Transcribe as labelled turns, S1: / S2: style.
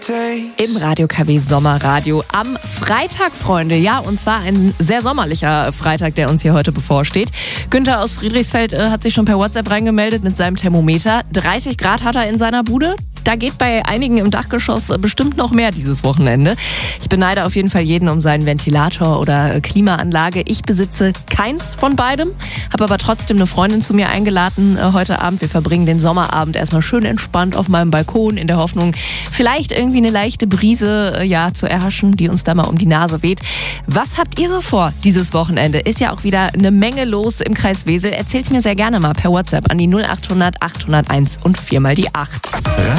S1: Im Radio KW Sommerradio am Freitag, Freunde. Ja, und zwar ein sehr sommerlicher Freitag, der uns hier heute bevorsteht. Günther aus Friedrichsfeld hat sich schon per WhatsApp reingemeldet mit seinem Thermometer. 30 Grad hat er in seiner Bude. Da geht bei einigen im Dachgeschoss bestimmt noch mehr dieses Wochenende. Ich beneide auf jeden Fall jeden um seinen Ventilator oder Klimaanlage. Ich besitze keins von beidem, habe aber trotzdem eine Freundin zu mir eingeladen heute Abend. Wir verbringen den Sommerabend erstmal schön entspannt auf meinem Balkon in der Hoffnung, vielleicht irgendwie eine leichte Brise zu erhaschen, die uns da mal um die Nase weht. Was habt ihr so vor dieses Wochenende? Ist ja auch wieder eine Menge los im Kreis Wesel. Erzählt's mir sehr gerne mal per WhatsApp an die 0800 801 und 4 mal die 8.